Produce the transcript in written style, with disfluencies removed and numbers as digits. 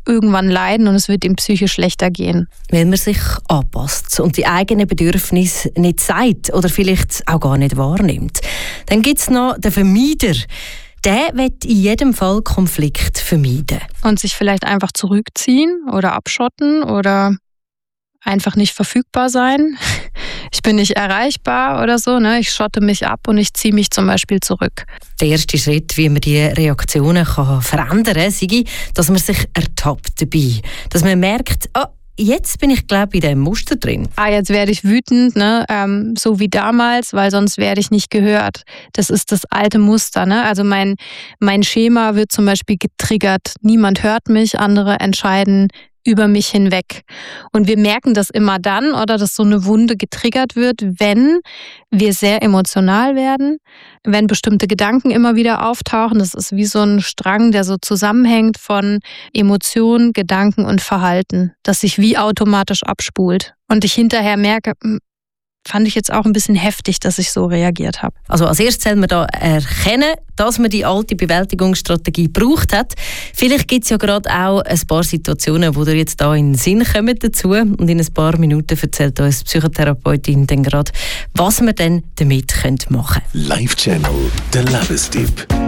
irgendwann leiden und es wird ihm psychisch schlechter gehen. Weil man sich anpasst und die eigenen Bedürfnisse nicht sagt oder vielleicht auch gar nicht wahrnimmt. Dann gibt es noch den Vermeider. Der will in jedem Fall Konflikt vermeiden. Und sich vielleicht einfach zurückziehen oder abschotten oder einfach nicht verfügbar sein. Ich bin nicht erreichbar oder so, ne? Ich schotte mich ab und ich ziehe mich zum Beispiel zurück. Der erste Schritt, wie man die Reaktionen verändern kann, sei, dass man sich ertappt dabei. Dass man merkt, jetzt bin ich, glaube ich, in diesem Muster drin. Jetzt werde ich wütend, ne? So wie damals, weil sonst werde ich nicht gehört. Das ist das alte Muster. Ne? Also mein Schema wird zum Beispiel getriggert. Niemand hört mich, andere entscheiden über mich hinweg. Und wir merken das immer dann, oder dass so eine Wunde getriggert wird, wenn wir sehr emotional werden, wenn bestimmte Gedanken immer wieder auftauchen. Das ist wie so ein Strang, der so zusammenhängt von Emotionen, Gedanken und Verhalten, das sich wie automatisch abspult. Und ich hinterher merke, fand ich jetzt auch ein bisschen heftig, dass ich so reagiert habe. Also als erstes soll man da erkennen, dass man die alte Bewältigungsstrategie gebraucht hat. Vielleicht gibt es ja gerade auch ein paar Situationen, die dir jetzt da in den Sinn kommen dazu. Und in ein paar Minuten erzählt uns die Psychotherapeutin dann gerade, was wir denn damit machen können. Live Channel, der Lebenstipp.